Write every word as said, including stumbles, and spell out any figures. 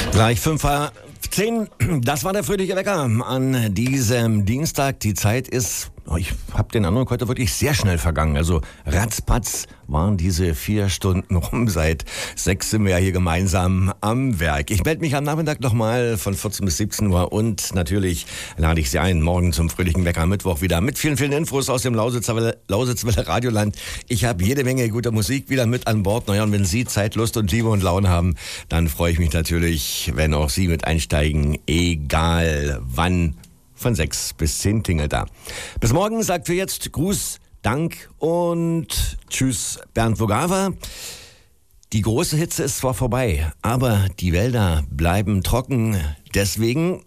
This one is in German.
Gleich fünf vor zehn, das war der fröhliche Wecker an diesem Dienstag. Die Zeit ist, oh, ich habe den Eindruck, heute wirklich sehr schnell vergangen. Also ratzpatz waren diese vier Stunden rum. Seit sechs sind wir ja hier gemeinsam am Werk. Ich melde mich am Nachmittag nochmal von vierzehn bis siebzehn Uhr und natürlich lade ich Sie ein, morgen zum fröhlichen Wecker am Mittwoch wieder mit vielen, vielen Infos aus dem Lausitzwelle, Lausitzwelle Radioland. Ich habe jede Menge guter Musik wieder mit an Bord. Naja, und wenn Sie Zeit, Lust und Liebe und Laune haben, dann freue ich mich natürlich, wenn auch Sie mit einsteigen, egal wann. Von sechs bis zehn tingelt da. Bis morgen sagt für jetzt Gruß, Dank und Tschüss, Bernd Vogava. Die große Hitze ist zwar vorbei, aber die Wälder bleiben trocken. Deswegen